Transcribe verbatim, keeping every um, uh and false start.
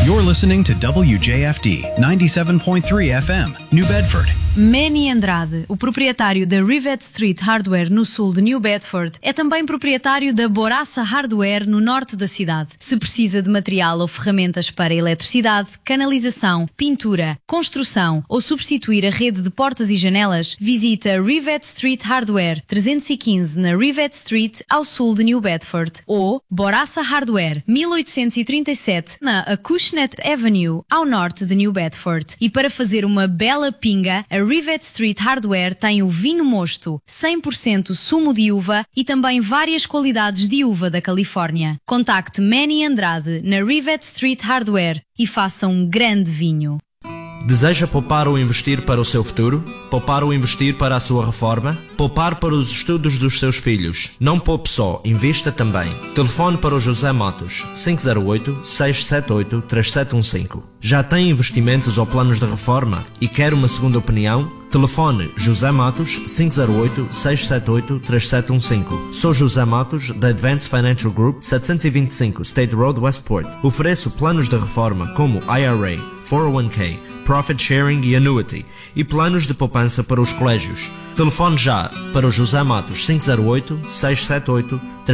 You're listening to W J F D ninety-seven point three F M, New Bedford. Manny Andrade, o proprietário da Rivet Street Hardware no sul de New Bedford, é também proprietário da Boraça Hardware no norte da cidade. Se precisa de material ou ferramentas para eletricidade, canalização, pintura, construção ou substituir a rede de portas e janelas, visita Rivet Street Hardware trezentos e quinze na Rivet Street, ao sul de New Bedford, ou Boraça Hardware mil oitocentos e trinta e sete na Acushnet Avenue, ao norte de New Bedford. E para fazer uma bela pinga, a Rivet Street Hardware tem o vinho mosto, cem por cento sumo de uva e também várias qualidades de uva da Califórnia. Contacte Manny Andrade na Rivet Street Hardware e faça um grande vinho. Deseja poupar ou investir para o seu futuro? Poupar ou investir para a sua reforma? Poupar para os estudos dos seus filhos? Não poupe só, invista também. Telefone para o José Matos, cinco zero oito, seis sete oito, três sete um cinco. Já tem investimentos ou planos de reforma e quer uma segunda opinião? Telefone José Matos, cinco zero oito, seis sete oito, três sete um cinco. Sou José Matos, da Advanced Financial Group, setecentos e vinte e cinco State Road, Westport. Ofereço planos de reforma como I R A, quatro oh um K, Profit Sharing e Annuity, e planos de poupança para os colégios. Telefone já para o José Matos, cinco zero oito, seis sete oito, três sete um cinco.